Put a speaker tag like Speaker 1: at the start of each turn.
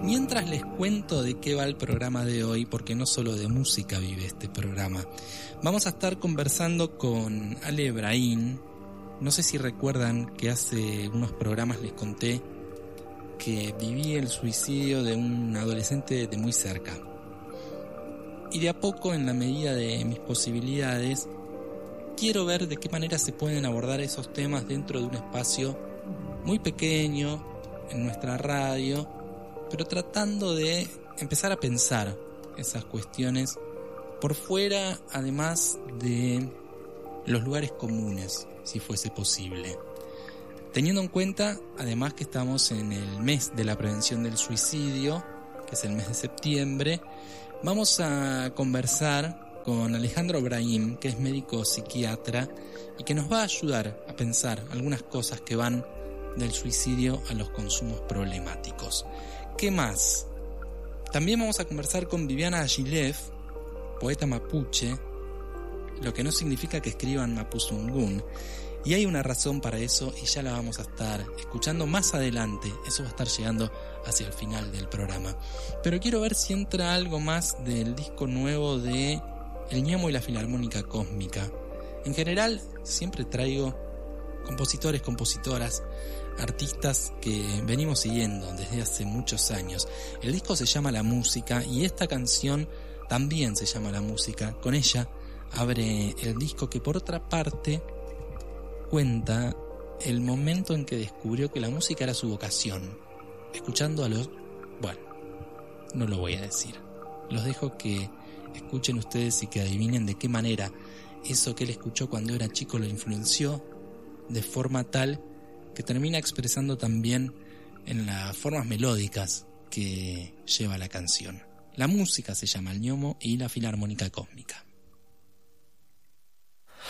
Speaker 1: Mientras les cuento de qué va el programa de hoy, porque no solo de música vive este programa, vamos a estar conversando con Ale Brahim. No sé si recuerdan que hace unos programas les conté que viví el suicidio de un adolescente de muy cerca. Y de a poco, en la medida de mis posibilidades, quiero ver de qué manera se pueden abordar esos temas dentro de un espacio muy pequeño en nuestra radio, pero tratando de empezar a pensar esas cuestiones por fuera, además de los lugares comunes, si fuese posible. Teniendo en cuenta, además, que estamos en el mes de la prevención del suicidio, que es el mes de septiembre, vamos a conversar con Alejandro Brahim, que es médico psiquiatra y que nos va a ayudar a pensar algunas cosas que van del suicidio a los consumos problemáticos. ¿Qué más? También vamos a conversar con Viviana Agilev, poeta mapuche, lo que no significa que escriban mapuzungún, y hay una razón para eso y ya la vamos a estar escuchando más adelante. Eso va a estar llegando hacia el final del programa. Pero quiero ver si entra algo más del disco nuevo de El Ñomo y la Filarmónica Cósmica. En general siempre traigo compositores, compositoras, artistas que venimos siguiendo desde hace muchos años. El disco se llama La Música y esta canción también se llama La Música. Con ella abre el disco, que por otra parte cuenta el momento en que descubrió que la música era su vocación, escuchando a los... Bueno, no lo voy a decir. Los dejo que escuchen ustedes y que adivinen de qué manera eso que él escuchó cuando era chico lo influenció de forma tal que termina expresando también en las formas melódicas que lleva la canción. La Música se llama El Ñomo y la Filarmónica Cósmica.